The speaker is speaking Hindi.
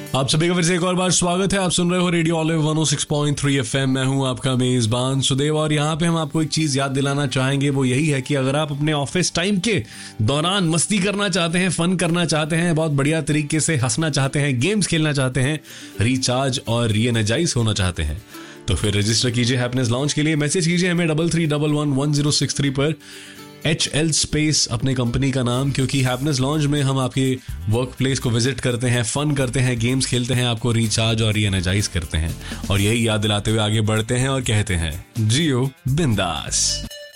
आप सभी का फिर से एक और बार स्वागत है। आप सुन रहे हो रेडियो ऑलिव 106.3 एफएम। मैं हूं आपका मेजबान सुदेव और यहाँ पे हम आपको एक चीज याद दिलाना चाहेंगे, वो यही है कि अगर आप अपने ऑफिस टाइम के दौरान मस्ती करना चाहते हैं, फन करना चाहते हैं, बहुत बढ़िया तरीके से हंसना चाहते हैं, गेम्स खेलना चाहते हैं, रिचार्ज और रीएनर्जाइज होना चाहते हैं, तो फिर रजिस्टर कीजिए हैप्पीनेस लॉन्च के लिए। मैसेज कीजिए हमें 33111063 पर HL स्पेस अपने कंपनी का नाम, क्योंकि हैप्पीनेस लॉन्च में हम आपके वर्क प्लेस को विजिट करते हैं, फन करते हैं, गेम्स खेलते हैं, आपको रिचार्ज और रीएनर्जाइज करते हैं और यही याद दिलाते हुए आगे बढ़ते हैं और कहते हैं जियो बिंदास।